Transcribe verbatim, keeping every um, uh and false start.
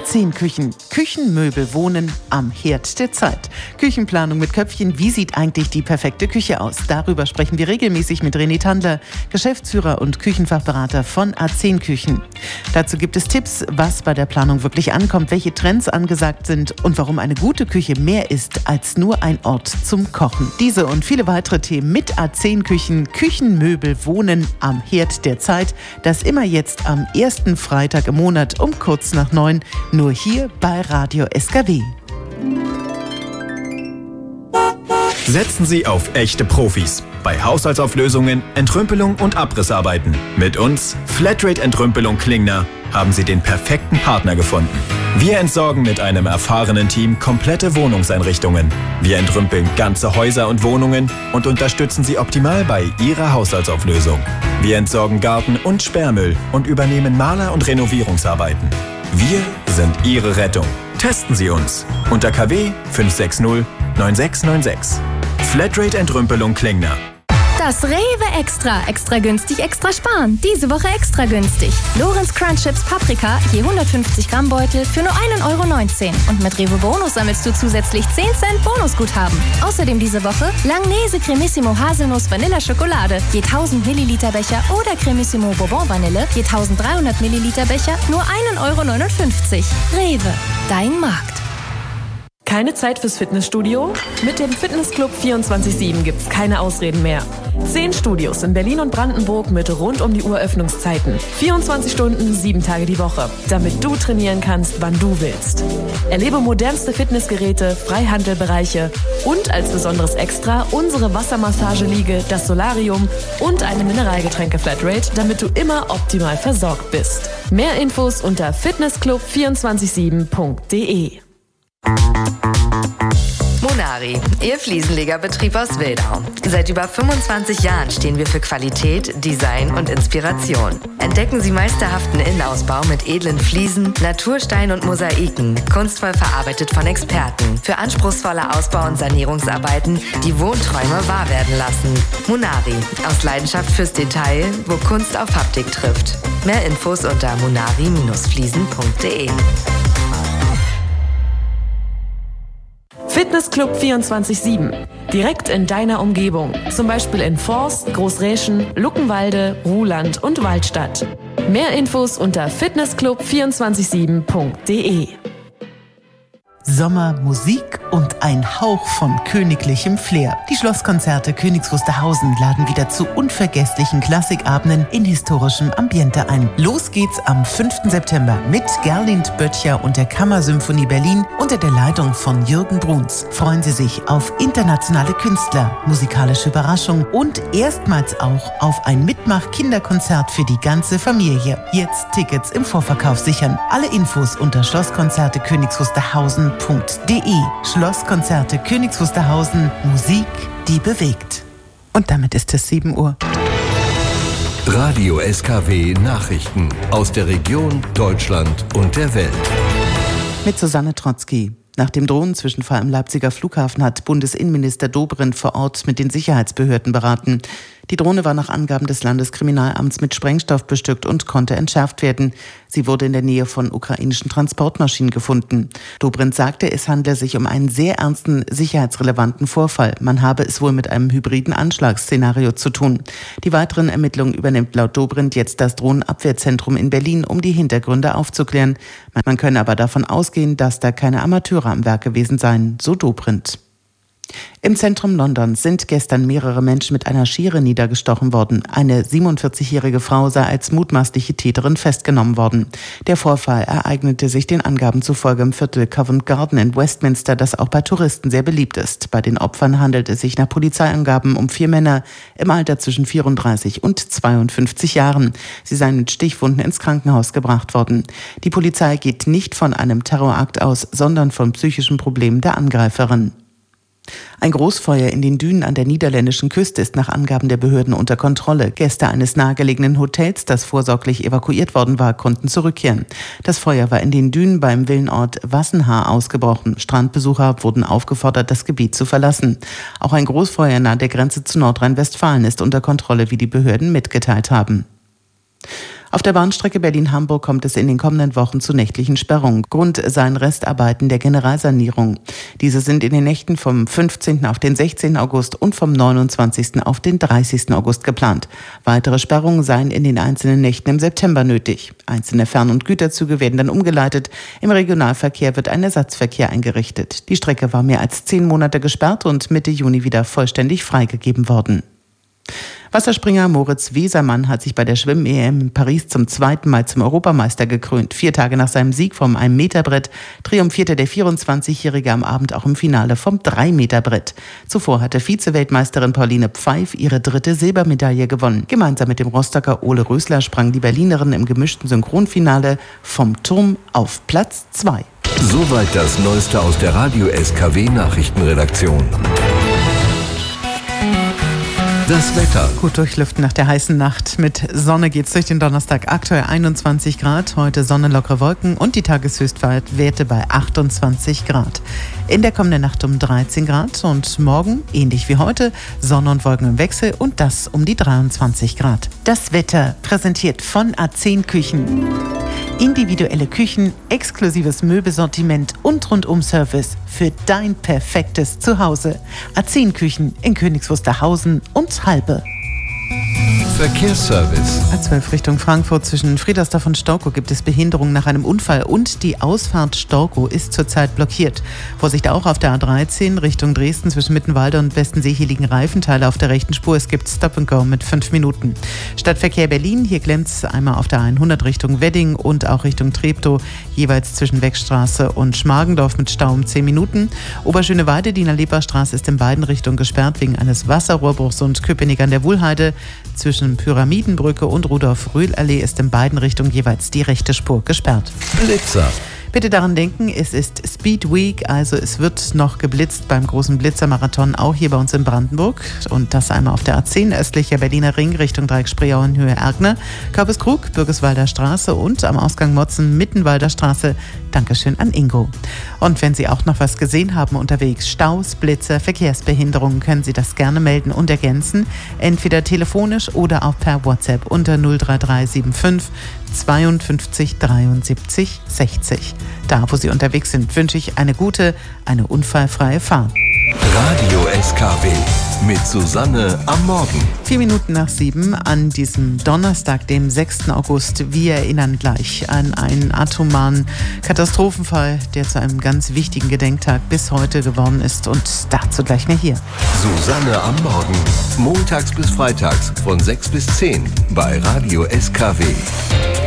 A zehn Küchen. Küchenmöbel wohnen am Herd der Zeit. Küchenplanung mit Köpfchen. Wie sieht eigentlich die perfekte Küche aus? Darüber sprechen wir regelmäßig mit René Tandler, Geschäftsführer und Küchenfachberater von A zehn Küchen. Dazu gibt es Tipps, was bei der Planung wirklich ankommt, welche Trends angesagt sind und warum eine gute Küche mehr ist als nur ein Ort zum Kochen. Diese und viele weitere Themen mit A zehn Küchen. Küchenmöbel wohnen am Herd der Zeit. Das immer jetzt am ersten Freitag im Monat um kurz nach neun. Nur hier bei Radio S K W. Setzen Sie auf echte Profis. Bei Haushaltsauflösungen, Entrümpelung und Abrissarbeiten. Mit uns, Flatrate Entrümpelung Klingner, haben Sie den perfekten Partner gefunden. Wir entsorgen mit einem erfahrenen Team komplette Wohnungseinrichtungen. Wir entrümpeln ganze Häuser und Wohnungen und unterstützen Sie optimal bei Ihrer Haushaltsauflösung. Wir entsorgen Garten- und Sperrmüll und übernehmen Maler- und Renovierungsarbeiten. Wir sind Ihre Rettung. Testen Sie uns unter K W fünf sechs null neun sechs neun sechs. Flatrate Entrümpelung Klingner. Das Rewe Extra. Extra günstig, extra sparen. Diese Woche extra günstig. Lorenz Crunch Chips Paprika, je hundertfünfzig Gramm Beutel für nur ein Euro neunzehn. Und mit Rewe Bonus sammelst du zusätzlich zehn Cent Bonusguthaben. Außerdem diese Woche Langnese Cremissimo Haselnuss Vanilla Schokolade, je tausend Milliliter Becher oder Cremissimo Bourbon Vanille, je dreizehnhundert Milliliter Becher, nur ein Euro neunundfünfzig. Rewe, dein Markt. Keine Zeit fürs Fitnessstudio? Mit dem Fitnessclub vierundzwanzig sieben gibt's keine Ausreden mehr. Zehn Studios in Berlin und Brandenburg mit rund um die Uhr Öffnungszeiten. vierundzwanzig Stunden, sieben Tage die Woche. Damit du trainieren kannst, wann du willst. Erlebe modernste Fitnessgeräte, Freihandelbereiche und als besonderes Extra unsere Wassermassageliege, das Solarium und eine Mineralgetränke-Flatrate, damit du immer optimal versorgt bist. Mehr Infos unter fitnessclub zwei vier sieben punkt de. Monari, Ihr Fliesenlegerbetrieb aus Wildau. Seit über fünfundzwanzig Jahren stehen wir für Qualität, Design und Inspiration. Entdecken Sie meisterhaften Innenausbau mit edlen Fliesen, Naturstein und Mosaiken, kunstvoll verarbeitet von Experten. Für anspruchsvolle Ausbau- und Sanierungsarbeiten, die Wohnträume wahr werden lassen. Monari, aus Leidenschaft fürs Detail, wo Kunst auf Haptik trifft. Mehr Infos unter monari Bindestrich fliesen punkt de. Fitnessclub vierundzwanzig sieben. Direkt in deiner Umgebung. Zum Beispiel in Forst, Großräschen, Luckenwalde, Ruhland und Waldstadt. Mehr Infos unter fitnessclub zwei vier sieben punkt de. Sommer, Musik und ein Hauch von königlichem Flair. Die Schlosskonzerte Königs Wusterhausen laden wieder zu unvergesslichen Klassikabenden in historischem Ambiente ein. Los geht's am fünften September mit Gerlind Böttcher und der Kammersymphonie Berlin unter der Leitung von Jürgen Bruns. Freuen Sie sich auf internationale Künstler, musikalische Überraschungen und erstmals auch auf ein Mitmach-Kinderkonzert für die ganze Familie. Jetzt Tickets im Vorverkauf sichern. Alle Infos unter Schlosskonzerte Königs Wusterhausen punkt de. Schlosskonzerte Königs Wusterhausen. Musik, die bewegt. Und damit ist es sieben Uhr. Radio S K W Nachrichten aus der Region, Deutschland und der Welt. Mit Susanne Trotzki. Nach dem Drohnenzwischenfall am Leipziger Flughafen hat Bundesinnenminister Dobrindt vor Ort mit den Sicherheitsbehörden beraten. Die Drohne war nach Angaben des Landeskriminalamts mit Sprengstoff bestückt und konnte entschärft werden. Sie wurde in der Nähe von ukrainischen Transportmaschinen gefunden. Dobrindt sagte, es handle sich um einen sehr ernsten, sicherheitsrelevanten Vorfall. Man habe es wohl mit einem hybriden Anschlagsszenario zu tun. Die weiteren Ermittlungen übernimmt laut Dobrindt jetzt das Drohnenabwehrzentrum in Berlin, um die Hintergründe aufzuklären. Man könne aber davon ausgehen, dass da keine Amateure am Werk gewesen seien, so Dobrindt. Im Zentrum Londons sind gestern mehrere Menschen mit einer Schere niedergestochen worden. Eine siebenundvierzigjährige Frau sei als mutmaßliche Täterin festgenommen worden. Der Vorfall ereignete sich den Angaben zufolge im Viertel Covent Garden in Westminster, das auch bei Touristen sehr beliebt ist. Bei den Opfern handelt es sich nach Polizeiangaben um vier Männer im Alter zwischen vierunddreißig und zweiundfünfzig Jahren. Sie seien mit Stichwunden ins Krankenhaus gebracht worden. Die Polizei geht nicht von einem Terrorakt aus, sondern von psychischen Problemen der Angreiferin. Ein Großfeuer in den Dünen an der niederländischen Küste ist nach Angaben der Behörden unter Kontrolle. Gäste eines nahegelegenen Hotels, das vorsorglich evakuiert worden war, konnten zurückkehren. Das Feuer war in den Dünen beim Villenort Wassenhaar ausgebrochen. Strandbesucher wurden aufgefordert, das Gebiet zu verlassen. Auch ein Großfeuer nahe der Grenze zu Nordrhein-Westfalen ist unter Kontrolle, wie die Behörden mitgeteilt haben. Auf der Bahnstrecke Berlin-Hamburg kommt es in den kommenden Wochen zu nächtlichen Sperrungen. Grund seien Restarbeiten der Generalsanierung. Diese sind in den Nächten vom fünfzehnten auf den sechzehnten August und vom neunundzwanzigsten auf den dreißigsten August geplant. Weitere Sperrungen seien in den einzelnen Nächten im September nötig. Einzelne Fern- und Güterzüge werden dann umgeleitet. Im Regionalverkehr wird ein Ersatzverkehr eingerichtet. Die Strecke war mehr als zehn Monate gesperrt und Mitte Juni wieder vollständig freigegeben worden. Wasserspringer Moritz Wesermann hat sich bei der Schwimm-E M in Paris zum zweiten Mal zum Europameister gekrönt. Vier Tage nach seinem Sieg vom ein Meter Brett triumphierte der vierundzwanzigjährige am Abend auch im Finale vom drei Meter Brett. Zuvor hatte Vize-Weltmeisterin Pauline Pfeif ihre dritte Silbermedaille gewonnen. Gemeinsam mit dem Rostocker Ole Rösler sprang die Berlinerin im gemischten Synchronfinale vom Turm auf Platz zwei. Soweit das Neueste aus der Radio S K W Nachrichtenredaktion. Das Wetter. Gut durchlüften nach der heißen Nacht. Mit Sonne geht's durch den Donnerstag. Aktuell einundzwanzig Grad, heute sonnenlockere Wolken und die Tageshöchstwerte bei achtundzwanzig Grad. In der kommenden Nacht um dreizehn Grad und morgen, ähnlich wie heute, Sonne und Wolken im Wechsel und das um die dreiundzwanzig Grad. Das Wetter präsentiert von A zehn Küchen. Individuelle Küchen, exklusives Möbelsortiment und Rundum-Service für dein perfektes Zuhause. A zehn Küchen in Königs Wusterhausen und Halbe. Verkehrsservice. A zwölf Richtung Frankfurt zwischen Friedersdorf und Storkow gibt es Behinderungen nach einem Unfall und die Ausfahrt Storkow ist zurzeit blockiert. Vorsicht auch auf der A dreizehn Richtung Dresden zwischen Mittenwalde und Westensee. Hier liegen Reifenteile auf der rechten Spur. Es gibt Stop and Go mit fünf Minuten. Stadtverkehr Berlin, hier klemmt es einmal auf der hundert Richtung Wedding und auch Richtung Treptow, jeweils zwischen Wegstraße und Schmargendorf mit Stau um zehn Minuten. Oberschöneweide, Diener-Leber-Straße ist in beiden Richtungen gesperrt wegen eines Wasserrohrbruchs und Köpenick an der Wuhlheide. Zwischen Pyramidenbrücke und Rudolf-Rühl-Allee ist in beiden Richtungen jeweils die rechte Spur gesperrt. Blitzer. Bitte daran denken, es ist Speed Week, also es wird noch geblitzt beim großen Blitzermarathon, auch hier bei uns in Brandenburg. Und das einmal auf der A zehn, östlicher Berliner Ring, Richtung Dreieck-Spreeau in Höhe Ergner, Körbeskrug, Bürgeswalder Straße und am Ausgang Motzen, Mittenwalder Straße. Dankeschön an Ingo. Und wenn Sie auch noch was gesehen haben unterwegs, Staus, Blitzer, Verkehrsbehinderungen, können Sie das gerne melden und ergänzen, entweder telefonisch oder auch per WhatsApp unter null drei drei sieben fünf zweiundfünfzig dreiundsiebzig sechzig. Da, wo Sie unterwegs sind, wünsche ich eine gute, eine unfallfreie Fahrt. Radio S K W mit Susanne am Morgen. Vier Minuten nach sieben an diesem Donnerstag, dem sechsten August. Wir erinnern gleich an einen atomaren Katastrophenfall, der zu einem ganz wichtigen Gedenktag bis heute geworden ist. Und dazu gleich mehr hier. Susanne am Morgen. Montags bis freitags von sechs bis zehn bei Radio S K W.